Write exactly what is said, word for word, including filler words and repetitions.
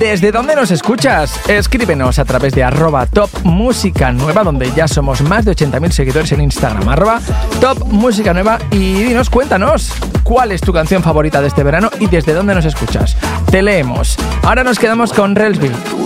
¿Desde dónde nos escuchas? Escríbenos a través de arroba top música nueva, donde ya somos más de ochenta mil seguidores en Instagram, arroba top música nueva, y dinos, cuéntanos cuál es tu canción favorita de este verano y desde dónde nos escuchas. Te leemos. Ahora nos quedamos con Relsby.